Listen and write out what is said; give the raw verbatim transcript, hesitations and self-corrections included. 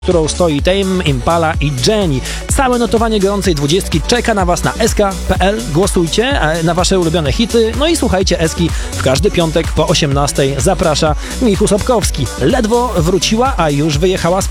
którą stoi Tame Impala i Jenny. Całe notowanie gorącej dwudziestki czeka na Was na eska kropka pe el. Głosujcie na Wasze ulubione hity, no i słuchajcie Eski w każdy piątek po osiemnastej. Zaprasza Michu Sobkowski. Ledwo wróciła, a już wyjechała z